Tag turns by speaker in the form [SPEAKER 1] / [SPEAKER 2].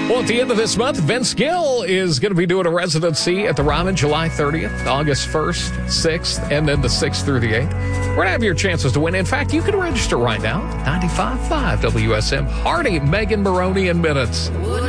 [SPEAKER 1] Well, at the end of this month, Vince Gill is going to be doing a residency at the Ryman July 30th, August 1st, 6th, and then the 6th through the 8th. We're going to have your chances to win. In fact, you can register right now. 95.5 WSM. Hardy, Megan Maroney in minutes.